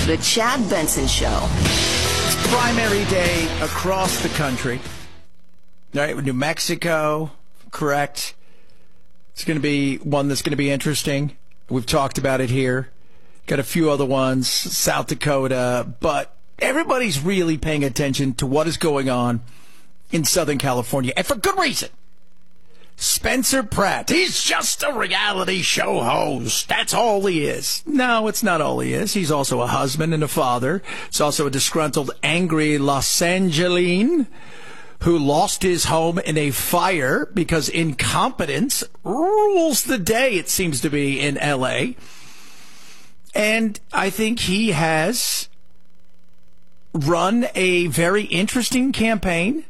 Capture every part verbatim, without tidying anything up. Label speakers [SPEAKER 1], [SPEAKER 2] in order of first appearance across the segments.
[SPEAKER 1] The Chad Benson Show.
[SPEAKER 2] It's primary day across the country. All right, New Mexico, correct. It's going to be one that's going to be interesting. We've talked about it here. Got a few other ones, South Dakota, but everybody's really paying attention to what is going on in Southern California, and for good reason. Spencer Pratt, he's just a reality show host. That's all he is. No, it's not all he is. He's also a husband and a father. He's also a disgruntled, angry Los Angeles who lost his home in a fire because incompetence rules the day, it seems to be, in L A. And I think he has run a very interesting campaign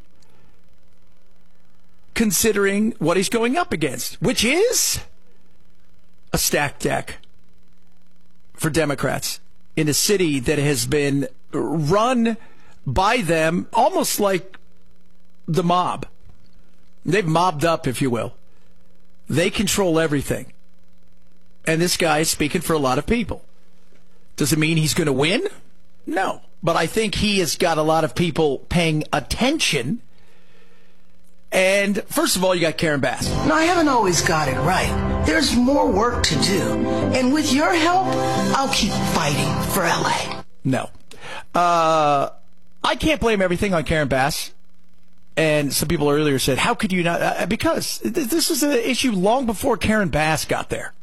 [SPEAKER 2] considering what he's going up against, which is a stacked deck for Democrats in a city that has been run by them almost like the mob. They've mobbed up, if you will. They control everything. And this guy is speaking for a lot of people. Does it mean he's going to win? No. But I think he has got a lot of people paying attention. And first of all, you got Karen Bass.
[SPEAKER 3] No, I haven't always got it right. There's more work to do. And with your help, I'll keep fighting for L A.
[SPEAKER 2] No. Uh, I can't blame everything on Karen Bass. And some people earlier said, how could you not? Uh, because th- this was an issue long before Karen Bass got there.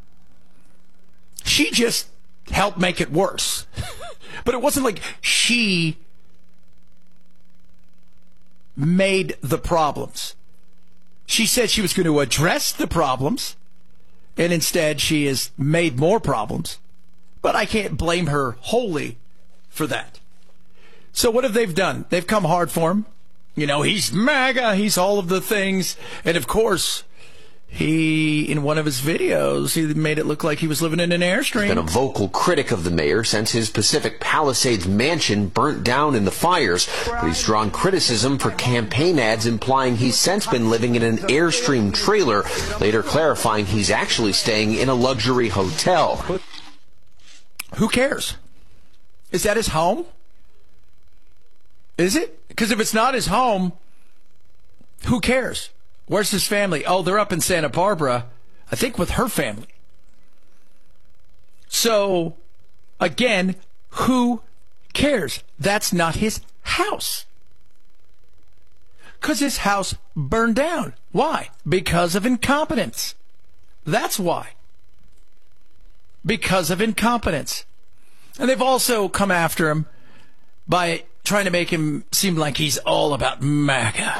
[SPEAKER 2] She just helped make it worse. But it wasn't like she made the problems. She said she was going to address the problems, and instead she has made more problems. But I can't blame her wholly for that. So what have they done? They've come hard for him. You know, he's MAGA, he's all of the things. And of course, he, in one of his videos, he made it look like he was living in an Airstream.
[SPEAKER 4] He's been a vocal critic of the mayor since his Pacific Palisades mansion burnt down in the fires. But he's drawn criticism for campaign ads implying he's since been living in an Airstream trailer, later clarifying he's actually staying in a luxury hotel.
[SPEAKER 2] Who cares? Is that his home? Is it? Because if it's not his home, who cares? Where's his family? Oh, they're up in Santa Barbara, I think with her family. So, again, who cares? That's not his house. Because his house burned down. Why? Because of incompetence. That's why. Because of incompetence. And they've also come after him by trying to make him seem like he's all about MAGA.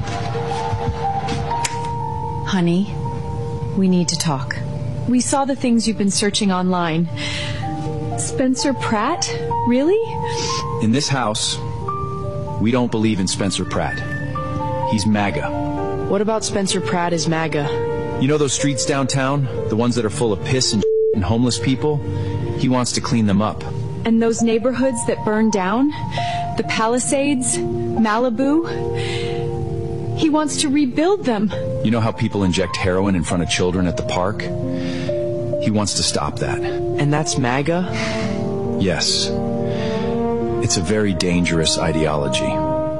[SPEAKER 5] Honey, we need to talk. We saw the things you've been searching online. Spencer Pratt? Really?
[SPEAKER 6] In this house, we don't believe in Spencer Pratt. He's MAGA.
[SPEAKER 5] What about Spencer Pratt is MAGA?
[SPEAKER 6] You know those streets downtown? The ones that are full of piss and and homeless people? He wants to clean them up.
[SPEAKER 5] And those neighborhoods that burned down? The Palisades? Malibu? He wants to rebuild them.
[SPEAKER 6] You know how people inject heroin in front of children at the park? He wants to stop that.
[SPEAKER 5] And that's MAGA?
[SPEAKER 6] Yes. It's a very dangerous ideology.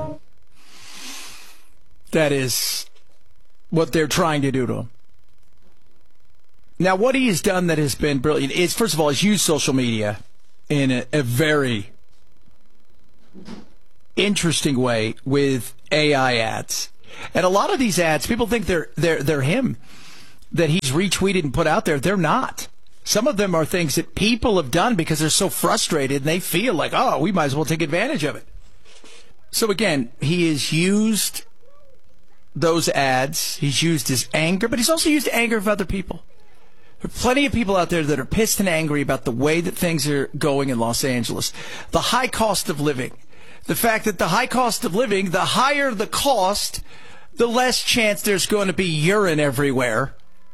[SPEAKER 2] That is what they're trying to do to him. Now, what he has done that has been brilliant is, first of all, he's used social media in a, a very interesting way with A I ads. And a lot of these ads, people think they're they're they're him, that he's retweeted and put out there. They're not. Some of them are things that people have done because they're so frustrated and they feel like, oh, we might as well take advantage of it. So again, he has used those ads. He's used his anger, but he's also used anger of other people. There are plenty of people out there that are pissed and angry about the way that things are going in Los Angeles. The high cost of living. The fact that the high cost of living, the higher the cost, the less chance there's going to be urine everywhere.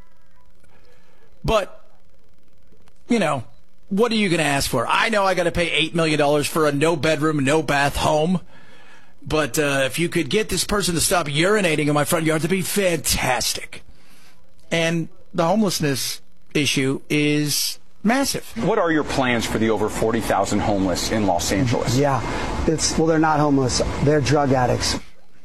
[SPEAKER 2] But, you know, what are you going to ask for? I know I got to pay eight million dollars for a no-bedroom, no-bath home. But uh, if you could get this person to stop urinating in my front yard, that'd be fantastic. And the homelessness issue is Massive.
[SPEAKER 7] What are your plans for the over forty thousand homeless in Los Angeles?
[SPEAKER 8] Yeah, it's well, they're not homeless. They're drug addicts.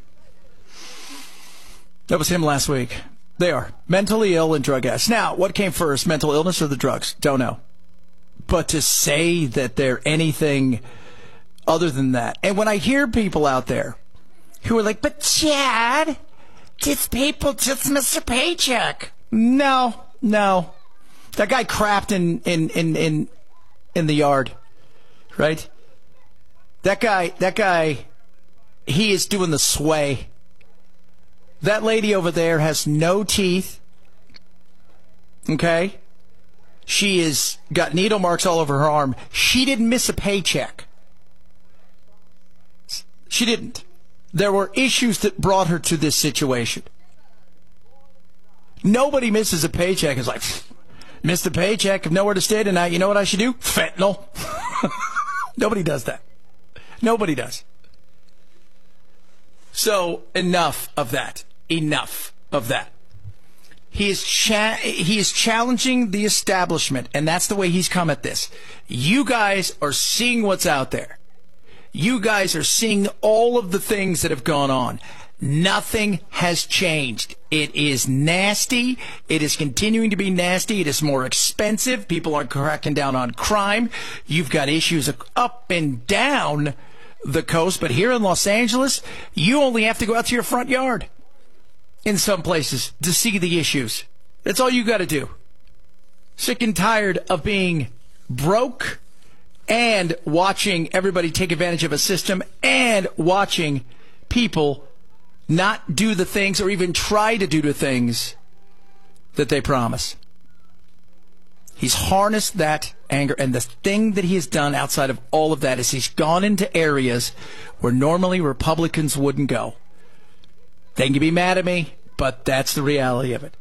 [SPEAKER 2] That was him last week. They are mentally ill and drug addicts. Now, what came first, mental illness or the drugs? Don't know. But to say that they're anything other than that. And when I hear people out there who are like, but Chad, these people just miss a paycheck. No, no. That guy crapped in, in, in, in, in the yard, right? That guy, that guy, he is doing the sway. That lady over there has no teeth, okay? She is got needle marks all over her arm. She didn't miss a paycheck. She didn't. There were issues that brought her to this situation. Nobody misses a paycheck. It's like, missed a paycheck, have nowhere to stay tonight. You know what I should do? Fentanyl. Nobody does that. Nobody does. So enough of that. Enough of that. He is cha- he is challenging the establishment, and that's the way he's come at this. You guys are seeing what's out there. You guys are seeing all of the things that have gone on. Nothing has changed. It is nasty. It is continuing to be nasty. It is more expensive. People are cracking down on crime. You've got issues up and down the coast, but here in Los Angeles, you only have to go out to your front yard in some places to see the issues. That's all you got to do. Sick and tired of being broke and watching everybody take advantage of a system and watching people not do the things or even try to do the things that they promise. He's harnessed that anger, and the thing that he has done outside of all of that is he's gone into areas where normally Republicans wouldn't go. They can be mad at me, but that's the reality of it.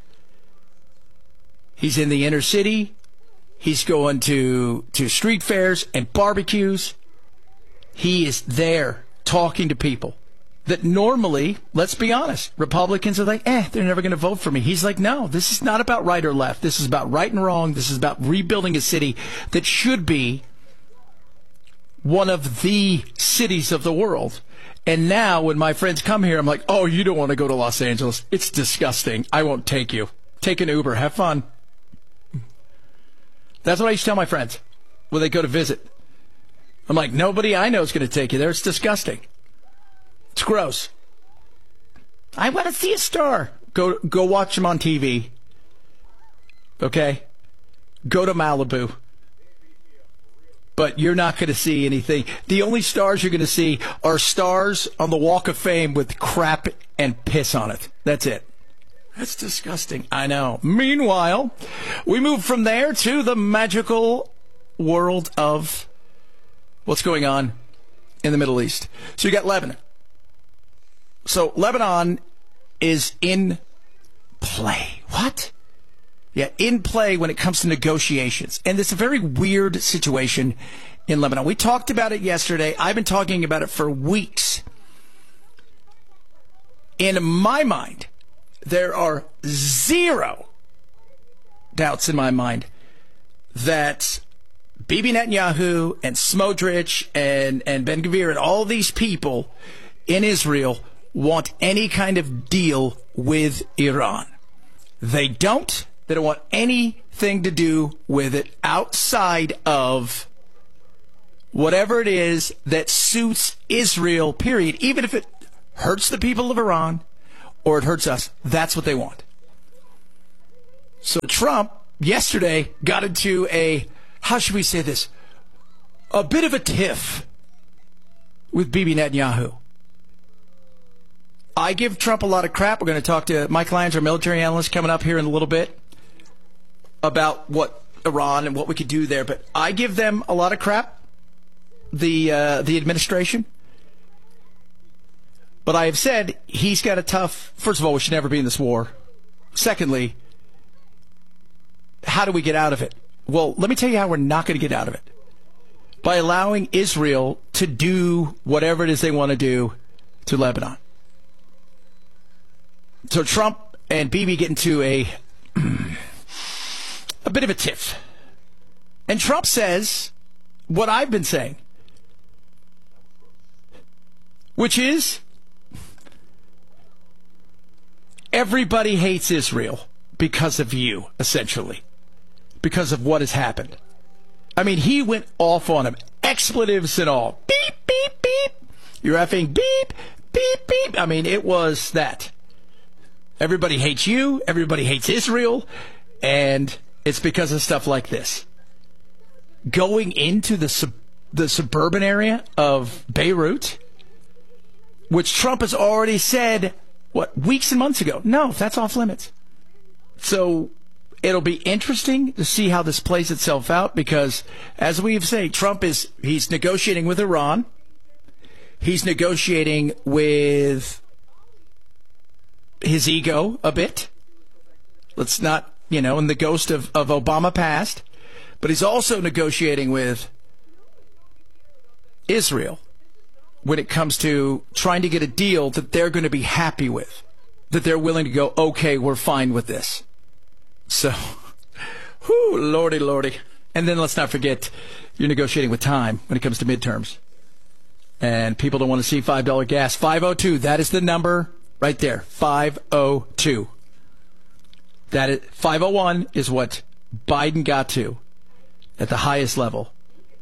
[SPEAKER 2] He's in the inner city. He's going to, to street fairs and barbecues. He is there talking to people that normally, let's be honest, Republicans are like, eh, they're never going to vote for me. He's like, no, this is not about right or left. This is about right and wrong. This is about rebuilding a city that should be one of the cities of the world. And now when my friends come here, I'm like, oh, you don't want to go to Los Angeles. It's disgusting. I won't take you. Take an Uber. Have fun. That's what I used to tell my friends when they go to visit. I'm like, nobody I know is going to take you there. It's disgusting. It's gross. I want to see a star. Go go watch him on T V. Okay? Go to Malibu. But you're not going to see anything. The only stars you're going to see are stars on the Walk of Fame with crap and piss on it. That's it. That's disgusting. I know. Meanwhile, we move from there to the magical world of what's going on in the Middle East. So you got Lebanon. So Lebanon is in play. What? Yeah, in play when it comes to negotiations. And it's a very weird situation in Lebanon. We talked about it yesterday. I've been talking about it for weeks. In my mind, there are zero doubts in my mind that Bibi Netanyahu and Smotrich and, and Ben Gvir and all these people in Israel want any kind of deal with Iran. They don't. They don't want anything to do with it outside of whatever it is that suits Israel, period. Even if it hurts the people of Iran or it hurts us, that's what they want. So Trump yesterday got into a, how should we say this, a bit of a tiff with Bibi Netanyahu. I give Trump a lot of crap. We're going to talk to Mike Lyons, our military analyst, coming up here in a little bit about what Iran and what we could do there. But I give them a lot of crap, the uh, the administration. But I have said he's got a tough... First of all, we should never be in this war. Secondly, how do we get out of it? Well, let me tell you how we're not going to get out of it. By allowing Israel to do whatever it is they want to do to Lebanon. So Trump and Bibi get into a a bit of a tiff. And Trump says what I've been saying, which is everybody hates Israel because of you, essentially, because of what has happened. I mean, he went off on him, expletives and all. Beep, beep, beep. You're effing beep, beep, beep. I mean, it was that. Everybody hates you. Everybody hates Israel. And it's because of stuff like this. Going into the sub- the suburban area of Beirut, which Trump has already said, what, weeks and months ago, no, that's off limits. So it'll be interesting to see how this plays itself out because, as we've said, Trump is, he's negotiating with Iran. He's negotiating with his ego a bit. Let's not, you know, in the ghost of, of Obama passed. But he's also negotiating with Israel when it comes to trying to get a deal that they're going to be happy with, that they're willing to go, okay, we're fine with this. So, whoo, lordy, lordy. And then let's not forget, you're negotiating with time when it comes to midterms. And people don't want to see five dollars gas. five oh two, that is the number right there. five oh two. That is, five oh one is what Biden got to at the highest level.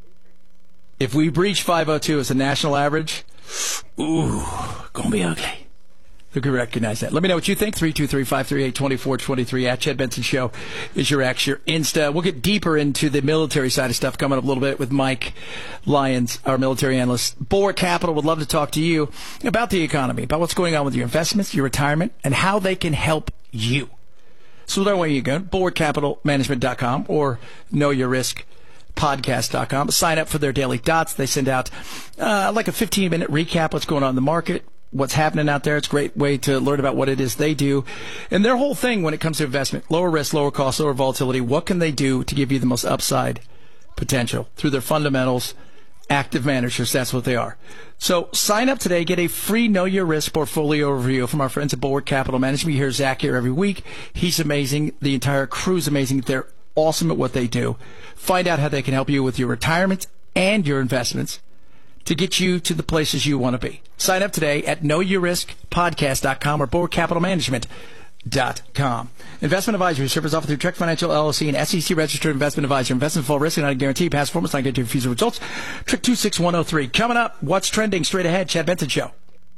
[SPEAKER 2] If we breach five oh two as a national average, ooh, gonna be ugly. Who can recognize that? Let me know what you think. three two three, five three eight, two four two three at Chad Benson Show is your X, your Insta. We'll get deeper into the military side of stuff coming up a little bit with Mike Lyons, our military analyst. Bulwark Capital would love to talk to you about the economy, about what's going on with your investments, your retirement, and how they can help you. So there way you go, bulwark capital management dot com or know your risk podcast dot com. Sign up for their daily dots. They send out uh, like a fifteen minute recap what's going on in the market, what's happening out there. It's a great way to learn about what it is they do. And their whole thing when it comes to investment, lower risk, lower cost, lower volatility, what can they do to give you the most upside potential through their fundamentals, active managers, that's what they are. So sign up today, get a free Know Your Risk portfolio review from our friends at Bulwark Capital Management. You hear Zach here every week. He's amazing. The entire crew's amazing. They're awesome at what they do. Find out how they can help you with your retirement and your investments to get you to the places you want to be. Sign up today at know your risk podcast dot com or bulwark capital management dot com. Investment advisory service offered through Trek Financial L L C, an S E C registered investment advisor. Investment full risk and not a guarantee. Past performance not guaranteed future results. Trick two six one oh three. Coming up, what's trending straight ahead? Chad Benson Show.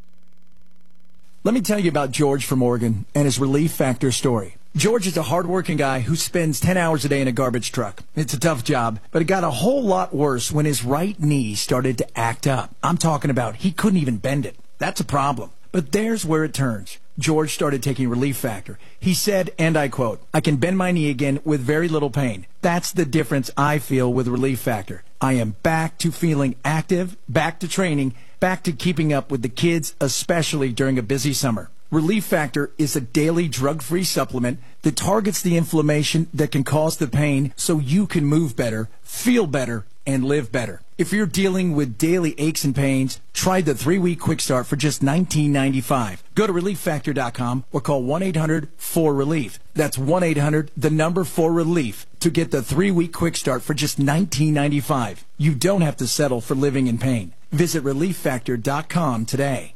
[SPEAKER 2] Let me tell you about George from Oregon and his Relief Factor story. George is a hardworking guy who spends ten hours a day in a garbage truck. It's a tough job, but it got a whole lot worse when his right knee started to act up. I'm talking about he couldn't even bend it. That's a problem. But there's where it turns. George started taking Relief Factor. He said, and I quote, "I can bend my knee again with very little pain. That's the difference I feel with Relief Factor. I am back to feeling active, back to training, back to keeping up with the kids, especially during a busy summer." Relief Factor is a daily drug-free supplement that targets the inflammation that can cause the pain so you can move better, feel better, and live better. If you're dealing with daily aches and pains, try the three-week quick start for just nineteen ninety-five. Go to relief factor dot com or call one eight hundred four relief. That's one eight hundred, the number four relief, to get the three-week quick start for just nineteen ninety-five. You don't have to settle for living in pain. Visit relief factor dot com today.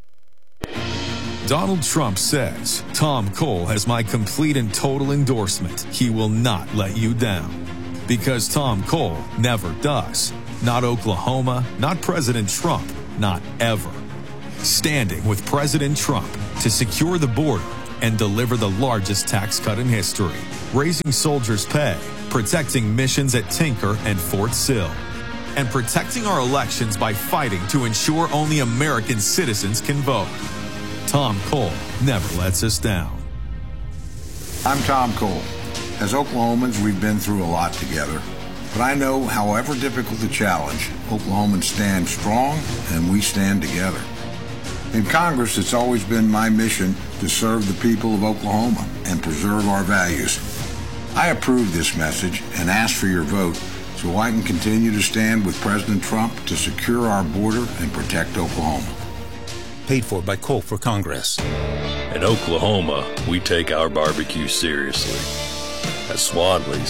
[SPEAKER 9] Donald Trump says, Tom Cole has my complete and total endorsement. He will not let you down. Because Tom Cole never does. Not Oklahoma, not President Trump, not ever. Standing with President Trump to secure the border and deliver the largest tax cut in history. Raising soldiers' pay, protecting missions at Tinker and Fort Sill. And protecting our elections by fighting to ensure only American citizens can vote. Tom Cole never lets us down.
[SPEAKER 10] I'm Tom Cole. As Oklahomans, we've been through a lot together. But I know, however difficult the challenge, Oklahomans stand strong and we stand together. In Congress, it's always been my mission to serve the people of Oklahoma and preserve our values. I approve this message and ask for your vote so I can continue to stand with President Trump to secure our border and protect Oklahoma.
[SPEAKER 11] Paid for by Cole for Congress.
[SPEAKER 12] In Oklahoma, we take our barbecue seriously. At Swanley's,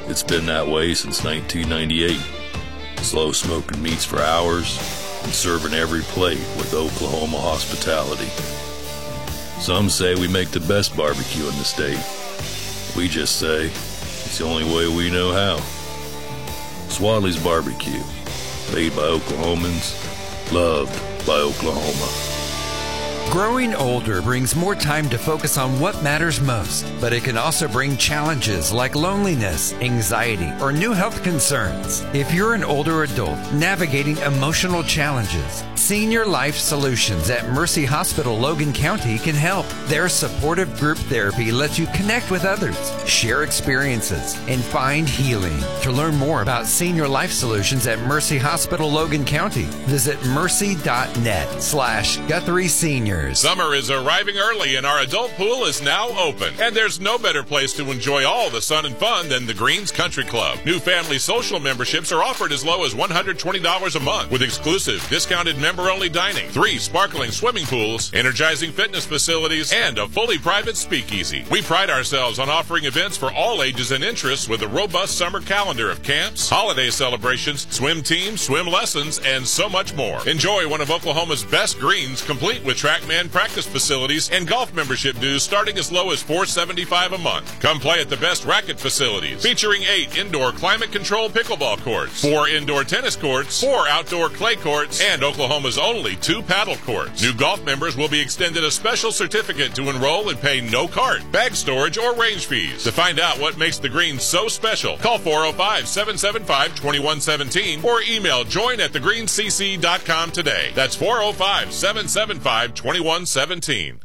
[SPEAKER 12] It's been that way since nineteen ninety-eight. Slow smoking meats for hours and serving every plate with Oklahoma hospitality. Some say we make the best barbecue in the state. We just say it's the only way we know how. Swadley's Barbecue, made by Oklahomans, loved by Oklahoma.
[SPEAKER 13] Growing older brings more time to focus on what matters most, but it can also bring challenges like loneliness, anxiety, or new health concerns. If you're an older adult navigating emotional challenges, Senior Life Solutions at Mercy Hospital Logan County can help. Their supportive group therapy lets you connect with others, share experiences, and find healing. To learn more about Senior Life Solutions at Mercy Hospital Logan County, visit mercy.net slash Guthrie Senior.
[SPEAKER 14] Summer is arriving early and our adult pool is now open. And there's no better place to enjoy all the sun and fun than the Greens Country Club. New family social memberships are offered as low as one hundred twenty dollars a month with exclusive discounted member-only dining, three sparkling swimming pools, energizing fitness facilities, and a fully private speakeasy. We pride ourselves on offering events for all ages and interests with a robust summer calendar of camps, holiday celebrations, swim teams, swim lessons, and so much more. Enjoy one of Oklahoma's best greens, complete with track man practice facilities and golf membership dues starting as low as four dollars and seventy-five cents a month. Come play at the best racket facilities, featuring eight indoor climate-controlled pickleball courts, four indoor tennis courts, four outdoor clay courts, and Oklahoma's only two paddle courts. New golf members will be extended a special certificate to enroll and pay no cart, bag storage, or range fees. To find out what makes the Greens so special, call four oh five, seven seven five, two one one seven or email join at the greens c c dot com today. That's four oh five, seven seven five, two one one seven.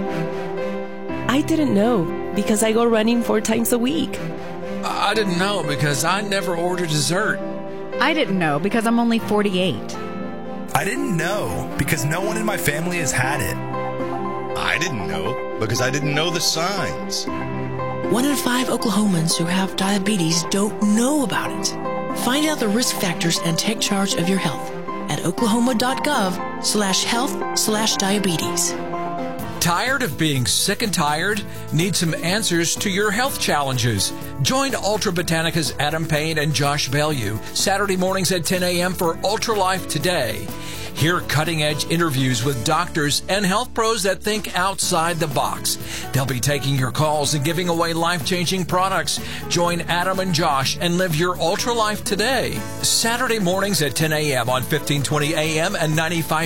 [SPEAKER 15] I didn't know because I go running four times a week.
[SPEAKER 16] I didn't know because I never order dessert.
[SPEAKER 17] I didn't know because I'm only forty-eight.
[SPEAKER 18] I didn't know because no one in my family has had it.
[SPEAKER 19] I didn't know because I didn't know the signs.
[SPEAKER 20] One in five Oklahomans who have diabetes don't know about it. Find out the risk factors and take charge of your health at oklahoma.gov slash health slash diabetes.
[SPEAKER 16] Tired of being sick and tired? Need some answers to your health challenges? Join Ultra Botanica's Adam Payne and Josh Bellew Saturday mornings at ten a.m. for Ultra Life Today. Hear cutting-edge interviews with doctors and health pros that think outside the box. They'll be taking your calls and giving away life-changing products. Join Adam and Josh and live your Ultra Life today. Saturday mornings at ten a.m. on fifteen twenty a.m. and ninety-five